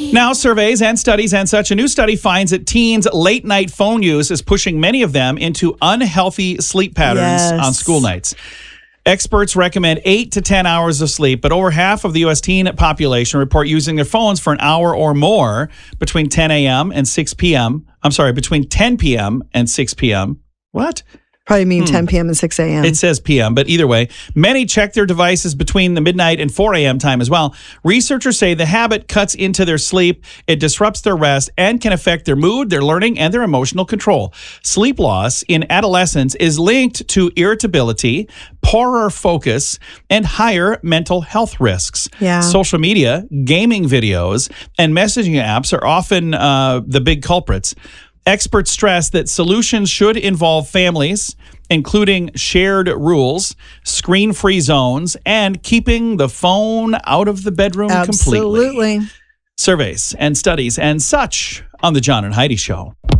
Now, surveys and studies and such. A new study finds that teens' late-night phone use is pushing many of them into unhealthy sleep patterns on school nights. Experts recommend 8 to 10 hours of sleep, but over half of the U.S. teen population report using their phones for an hour or more between 10 a.m. and 6 p.m. I'm sorry, between 10 p.m. and 6 p.m. What? Probably mean 10 p.m. and 6 a.m. It says p.m., but either way, many check their devices between the midnight and 4 a.m. time as well. Researchers say the habit cuts into their sleep, it disrupts their rest, and can affect their mood, their learning, and their emotional control. Sleep loss in adolescence is linked to irritability, poorer focus, and higher mental health risks. Yeah. Social media, gaming videos, and messaging apps are often the big culprits. Experts stress that solutions should involve families, including shared rules, screen-free zones, and keeping the phone out of the bedroom completely. Absolutely. Surveys and studies and such on The John and Heidi Show.